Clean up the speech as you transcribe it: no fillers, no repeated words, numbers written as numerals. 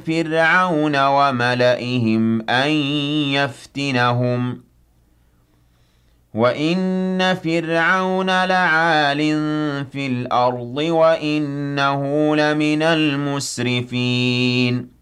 فِرْعَوْنَ وَمَلَئِهِمْ أَن يَفْتِنَهُمْ وَإِنَّ فِرْعَوْنَ لَعَالٍ فِي الْأَرْضِ وَإِنَّهُ لَمِنَ الْمُسْرِفِينَ